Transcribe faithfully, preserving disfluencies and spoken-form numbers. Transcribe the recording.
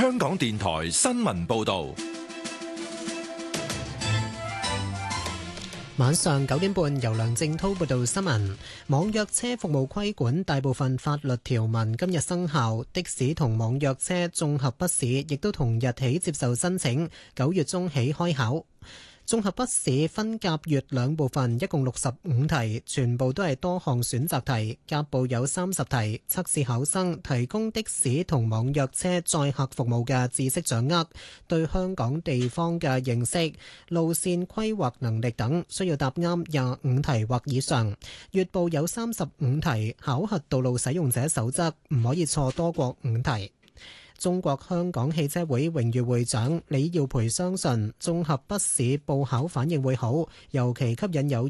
香港電台新聞報道。 晚上九點半，由梁正濤報道新聞。網約車服務規管大部分法律條文今日生效，的士同網約車綜合筆試亦都同日起接受申請，九月中起開考。綜合筆試分甲乙兩部分，一共六十五題，全部都係多項選擇題。甲部有三十題，測試考生提供的士同網約車載客服務嘅知識掌握、對香港地方嘅認識、路線規劃能力等，需要答啱廿五題或以上。乙部有三十五題，考核道路使用者守則，唔可以錯多過五題。中國香港汽車會榮譽會長李耀培相信綜合筆試報考反應會好，尤其吸引有